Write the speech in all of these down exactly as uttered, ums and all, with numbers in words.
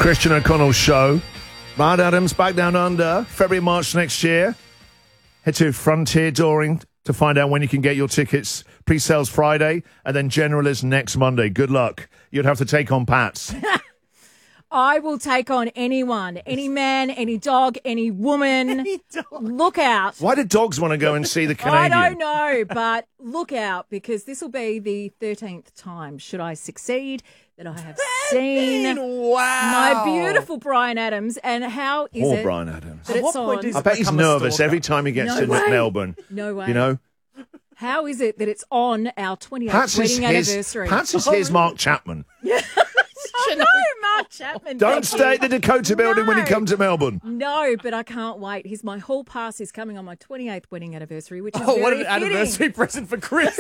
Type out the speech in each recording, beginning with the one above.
Christian O'Connell Show. Bryan Adams back down under, February, March next year. Head to Frontier Touring to find out when you can get your tickets. Pre-sales Friday, and then Generalist next Monday. Good luck. You'd have to take on Pats. I will take on anyone, any man, any dog, any woman. Any dog. Look out. Why do dogs want to go and see the Canadian? I don't know, but look out, because this will be the thirteenth time, should I succeed, that I have seen wow. my beautiful Bryan Adams. And how is Poor it Bryan Adams. that it's on? I bet he's nervous every time he gets No to way. Melbourne. No way. You know? How is it that it's on our twentieth Pat's wedding is anniversary? His, Pat's is his Mark Chapman. I know, Mark Chapman. Don't thank stay you. at the Dakota building when you No. come to Melbourne. No, but I can't wait. He's my hall pass is coming on my twenty-eighth wedding anniversary, which is Oh, very what an fitting. anniversary present for Chris.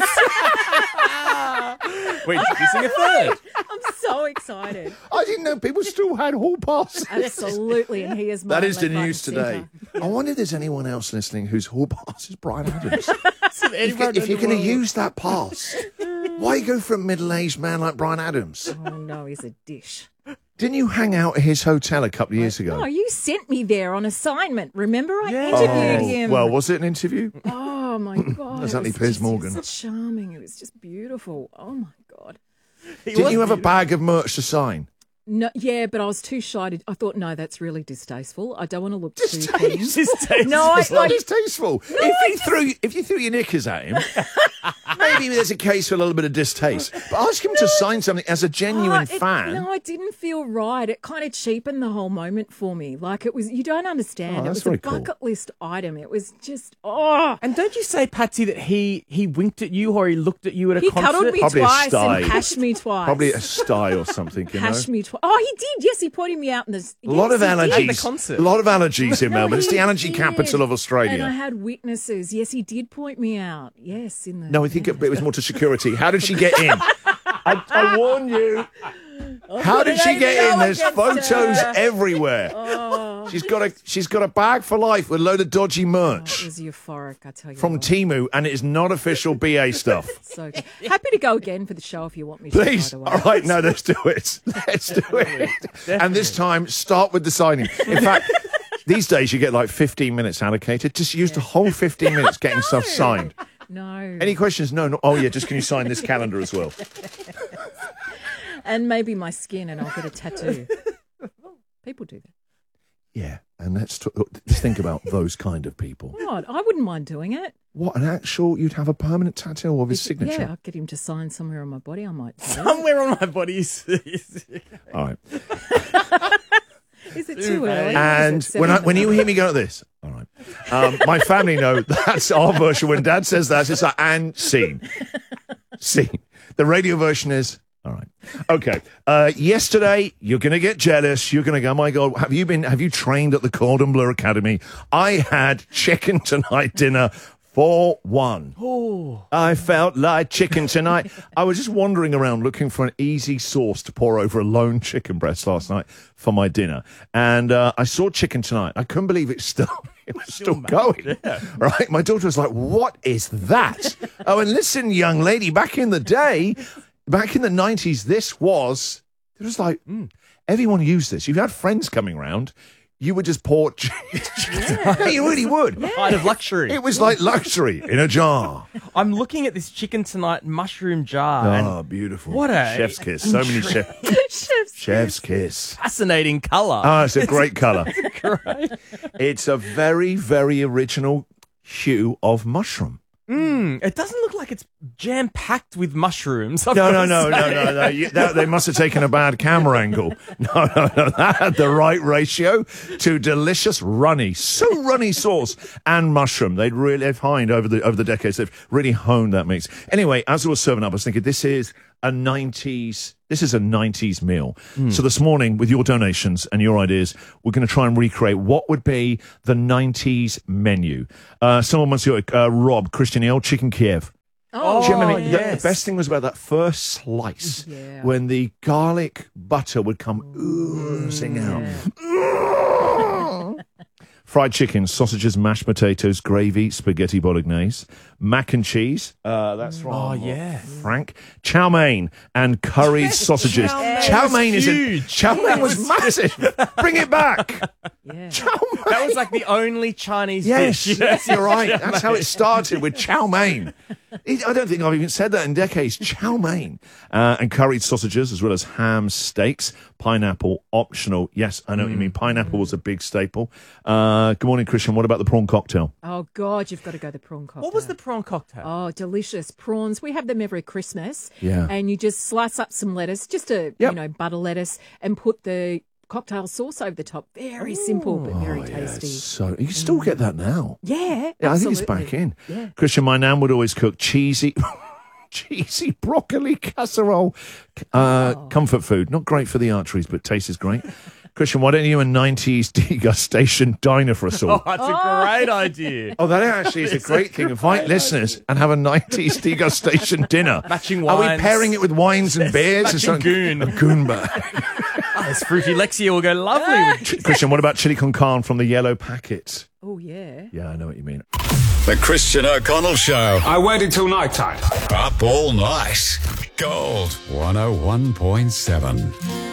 Wait, did you sing a third? I'm so excited. I didn't know people still had hall passes. Absolutely, and he is my That is the left, right, news and today. centre. I wonder if there's anyone else listening whose hall pass is Bryan Adams. if Anyone you- if in you're the going to world. use that pass, why go for a middle-aged man like Bryan Adams? Oh no, he's a dish. Didn't you hang out at his hotel a couple of years ago? No, you sent me there on assignment. Remember, I Yeah. interviewed Oh, him. well, was it an interview? oh my god, That's it only was Piers just- Morgan. It was charming. It was just beautiful. Oh my god. Didn't you have a bag of merch to sign? No, yeah, but I was too shy to. I thought, no, that's really distasteful. I don't want to look too Distasteful. keen. Distasteful. No, I, It's not I distasteful. if you threw if you threw your knickers at him, maybe there's a case for a little bit of distaste. But ask him to sign something as a genuine Oh, it- fan. No, it didn't feel right. It kind of cheapened the whole moment for me. Like it was, you don't understand. Oh, it that's was very a cool. bucket list item. It was just, oh. And don't you say, Patsy, that he he winked at you or he looked at you at a He concert? cuddled me Probably a twice sty. and hashed me twice. Probably a sty or something, you know. hashed me twice. Oh, he did. Yes, he pointed me out in the. A lot yes, of he did. At the allergies. concert. A lot of allergies in No, Melbourne. It's he the allergy did. capital of And I Australia. had witnesses. Yes, he did point me out. Yes, in the. No, I think it, it was more to security. How did she get in? I, I warn you. How did she get in? There's photos everywhere. Oh, She's got a she's got a bag for life with a load of dodgy it merch was euphoric. I tell you. from what. Temu, and it is not official B A stuff. So good. Happy to go again for the show if you want me to. Please. By the way. All right, no, let's do it. Let's do it. And this time, start with the signing. In fact, these days you get like fifteen minutes allocated. Just use the whole fifteen minutes getting stuff signed. No. Any questions? No, no. Oh, yeah, just can you sign this calendar as well? And maybe my skin, and I'll get a tattoo. People do that. Yeah, and let's t- just think about those kind of people. God, I wouldn't mind doing it. What, an actual, you'd have a permanent tattoo of his signature? Yeah, I'd get him to sign somewhere on my body. I might. Do it. Somewhere on my body is... All right. Is it too early? And Is it when I, seven when you hear me go like this, all right, um, my family know that's our version. When Dad says that, it's like, and scene. Scene. The radio version is, all right. Okay. Uh, yesterday, you're going to get jealous. You're going to go, oh my God, have you been, have you trained at the Cordon Bleu Academy? I had chicken tonight dinner for one. Oh. I felt like chicken tonight. I was just wandering around looking for an easy sauce to pour over a lone chicken breast last night for my dinner. And uh, I saw chicken tonight. I couldn't believe it still, it was still going. Right? My daughter was like, what is that? Oh, and listen, young lady, back in the day, back in the nineties, this was, it was like, mm, everyone used this. You had friends coming around. You would just pour chicken. You really would. Height of luxury. It was like luxury in a jar. I'm looking at this chicken tonight mushroom jar. and Oh, beautiful. What a chef's kiss. So many chef, Chef's chef's kiss. fascinating colour. Oh, it's a great colour. Great. It's a very, very original hue of mushroom. Mm, it doesn't look like it's jam-packed with mushrooms. I've No, got no, to no, no, say. no, no. You, that, they must have taken a bad camera angle. No, no, no. That had the right ratio to delicious runny, so runny sauce and mushroom. They'd really they've honed over the over the decades. They've really honed that mix. Anyway, as I was serving up, I was thinking this is a nineties. This is a nineties meal. So this morning, with your donations and your ideas, we're going to try and recreate what would be the nineties menu. Uh, someone wants to, uh, Rob, Christian, the old chicken Kiev. Oh, Do you remember the- yes. the best thing was about that first slice Yeah. when the garlic butter would come oozing out. fried chicken, sausages, mashed potatoes, gravy, spaghetti bolognese, mac and cheese. Uh, that's from Oh, yeah. Frank. Chow mein and curried sausages. chow mein Chow was mein is a, huge. chow mein was massive. Bring it back. Yeah. Chow mein. That was like the only Chinese Yes, dish. yes, you're right. That's how it started with chow mein. It- I don't think I've even said that in decades. Chow mein. Uh, and curried sausages, as well as ham, steaks, pineapple, optional. Yes, I know what you mean. Pineapple was a big staple. Uh, good morning, Christian. What about the prawn cocktail? Oh, God, you've got to go the prawn cocktail. What was the prawn cocktail? Oh, delicious prawns. We have them every Christmas. Yeah. And you just slice up some lettuce, just a, Yep. you know, butter lettuce, and put the cocktail sauce over the top. Very simple, but very Oh, yeah, tasty. it's so you can still get that now. Yeah, Yeah, I think it's absolutely. back in. Yeah. Christian, my nan would always cook cheesy, cheesy broccoli casserole. Uh, Oh. Comfort food. Not great for the arteries, but taste is great. Christian, why don't you a nineties degustation diner for us Oh, all? that's a great idea. Oh, that actually is a great thing. Invite listeners and have a nineties degustation dinner. Matching Are we wines. pairing it with wines and beers? matching It's like goon. A goon bar. Oh, this fruity Lexia will go lovely with Christian, what about chili con carne from the yellow packet? Oh, yeah. Yeah, I know what you mean. The Christian O'Connell Show. I waited till night time. Up all night. Gold one oh one point seven.